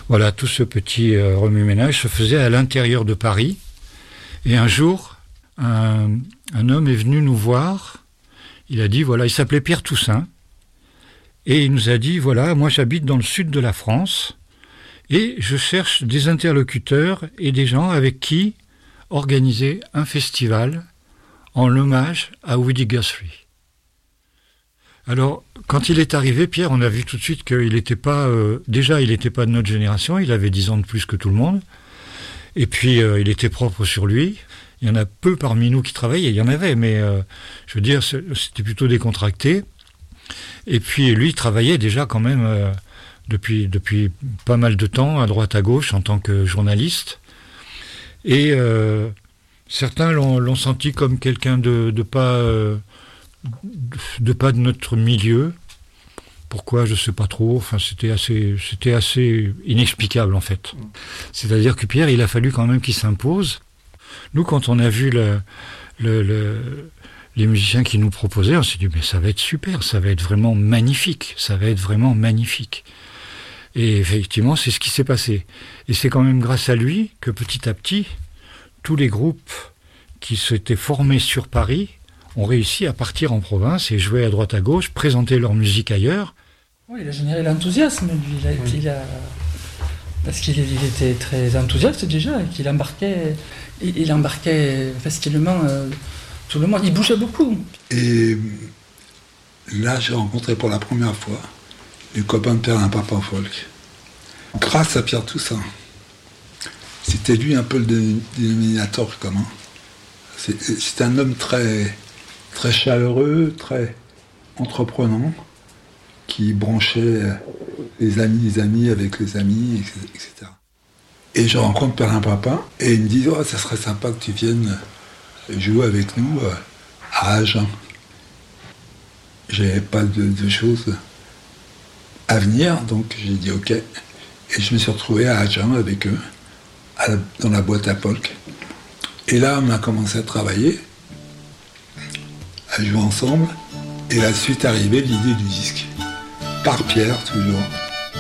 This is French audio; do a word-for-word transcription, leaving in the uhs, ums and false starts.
Voilà, tout ce petit euh, remue-ménage se faisait à l'intérieur de Paris. Et un jour, un, un homme est venu nous voir. Il a dit, voilà, il s'appelait Pierre Toussaint. Et il nous a dit, voilà, moi j'habite dans le sud de la France et je cherche des interlocuteurs et des gens avec qui organiser un festival en hommage à Woody Guthrie. Alors, quand il est arrivé, Pierre, on a vu tout de suite qu'il n'était pas... Euh, déjà, il n'était pas de notre génération, il avait dix ans de plus que tout le monde. Et puis, euh, il était propre sur lui. Il y en a peu parmi nous qui travaillaient, il y en avait, mais euh, je veux dire, c'était plutôt décontracté. Et puis, lui, il travaillait déjà quand même euh, depuis, depuis pas mal de temps, à droite à gauche, en tant que journaliste. Et euh, certains l'ont, l'ont senti comme quelqu'un de, de pas... Euh, de pas de notre milieu. Pourquoi, je sais pas trop. Enfin, c'était assez, c'était assez inexplicable en fait. C'est-à-dire que Pierre, il a fallu quand même qu'il s'impose. Nous, quand on a vu le, le, le, les musiciens qui nous proposaient, on s'est dit mais ça va être super, ça va être vraiment magnifique, ça va être vraiment magnifique. Et effectivement, c'est ce qui s'est passé. Et c'est quand même grâce à lui que petit à petit, tous les groupes qui s'étaient formés sur Paris ont réussi à partir en province et jouer à droite à gauche, présenter leur musique ailleurs. Oui, il a généré l'enthousiasme, lui. Il a, oui. il a... Parce qu'il il était très enthousiaste déjà, et qu'il embarquait, il, il embarquait facilement euh, tout le monde. Il bougeait beaucoup. Et là, j'ai rencontré pour la première fois les copains de Perlin Papa Folk. Grâce à Pierre Toussaint. C'était lui un peu le dénominateur commun. C'est, c'est un homme très... très chaleureux, très entreprenant, qui branchait les amis des amis avec les amis, et cetera. Et je rencontre Perlin Papa, et il me dit oh, « ça serait sympa que tu viennes jouer avec nous à Agen ». J'avais pas de, de choses à venir, donc j'ai dit « ok ». Et je me suis retrouvé à Agen avec eux, à la, dans la boîte à Polk. Et là, on a commencé à travailler, à jouer ensemble, et la suite arrivée, l'idée du disque. Par Pierre, toujours.